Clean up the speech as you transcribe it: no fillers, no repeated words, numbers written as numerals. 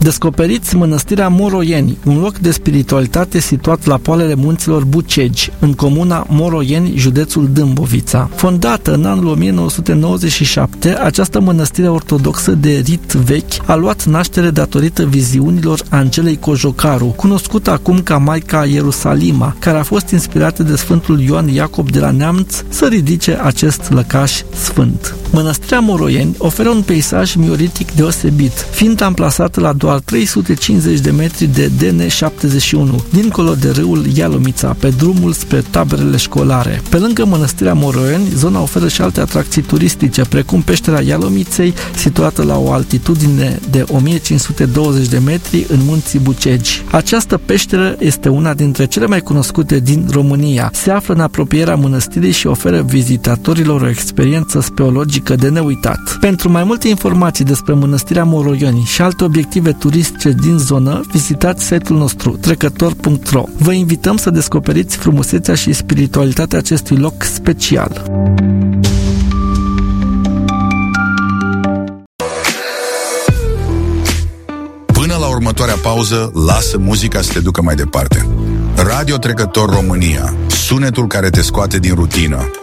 Descoperiți Mănăstirea Moroieni, un loc de spiritualitate situat la poalele munților Bucegi, în comuna Moroieni, județul Dâmbovița. Fondată în anul 1997, această mănăstire ortodoxă de rit vechi a luat naștere datorită viziunilor Angelei Cojocaru, cunoscută acum ca Maica Ierusalima, care a fost inspirată de Sfântul Ioan Iacob de la Neamț să ridice acest lăcaș sfânt. Mănăstirea Moroieni oferă un peisaj mioritic deosebit, fiind amplasată la doar 350 de metri de DN71, dincolo de râul Ialomița, pe drumul spre taberele școlare. Pe lângă Mănăstirea Moroieni, zona oferă și alte atracții turistice, precum peștera Ialomiței, situată la o altitudine de 1520 de metri în munții Bucegi. Această peșteră este una dintre cele mai cunoscute din România. Se află în apropierea mănăstirii și oferă vizitatorilor o experiență speologică de neuitat. Pentru mai multe informații despre Mănăstirea Moroieni și alte obiective turistice din zonă, vizitați site-ul nostru trecător.ro. Vă invităm să descoperiți frumusețea și spiritualitatea acestui loc special. Până la următoarea pauză, lasă muzica să te ducă mai departe. Radio Trecător România, sunetul care te scoate din rutină.